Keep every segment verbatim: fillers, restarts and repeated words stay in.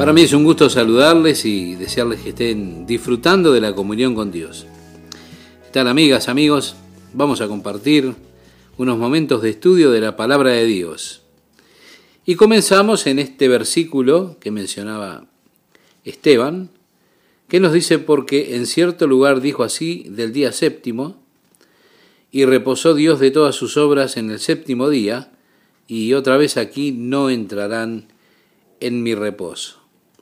Para mí es un gusto saludarles y desearles que estén disfrutando de la comunión con Dios. ¿Qué tal, amigas, amigos? Vamos a compartir unos momentos de estudio de la palabra de Dios. Y comenzamos en este versículo que mencionaba Esteban, que nos dice: porque en cierto lugar dijo así del día séptimo, y reposó Dios de todas sus obras en el séptimo día, y otra vez aquí no entrarán en mi reposo.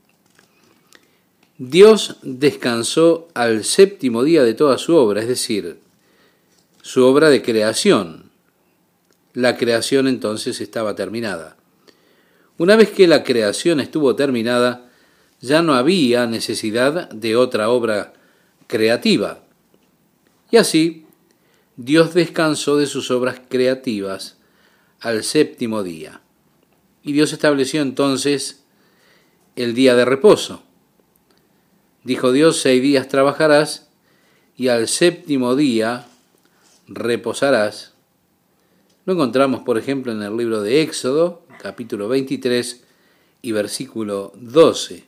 Dios descansó al séptimo día de toda su obra, es decir, su obra de creación. La creación entonces estaba terminada. Una vez que la creación estuvo terminada, ya no había necesidad de otra obra creativa. Y así, Dios descansó de sus obras creativas al séptimo día. Y Dios estableció entonces el día de reposo. Dijo Dios: seis días trabajarás y al séptimo día reposarás. Lo encontramos, por ejemplo, en el libro de Éxodo, capítulo veintitrés y versículo doce.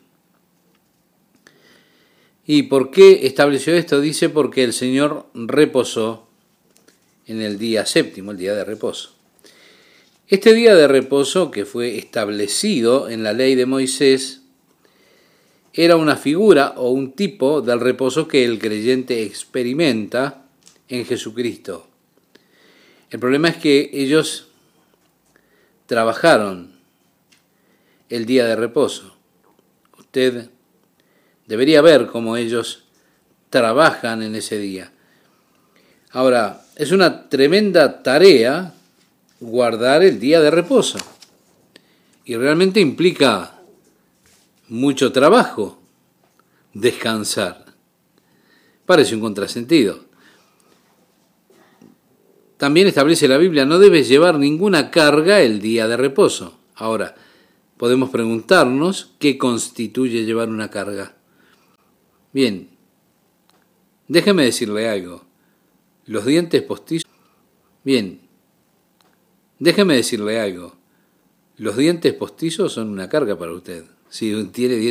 ¿Y por qué estableció esto? Dice: porque el Señor reposó en el día séptimo, el día de reposo. Este día de reposo, que fue establecido en la ley de Moisés, era una figura o un tipo del reposo que el creyente experimenta en Jesucristo. El problema es que ellos trabajaron el día de reposo. Usted debería ver cómo ellos trabajan en ese día. Ahora, es una tremenda tarea guardar el día de reposo. Y realmente implica mucho trabajo descansar. Parece un contrasentido. También establece la Biblia: no debes llevar ninguna carga el día de reposo. Ahora, podemos preguntarnos qué constituye llevar una carga. Bien, déjeme decirle algo. Los dientes postizos. Bien, déjeme decirle algo. Los dientes postizos son una carga para usted. Si tiene dientes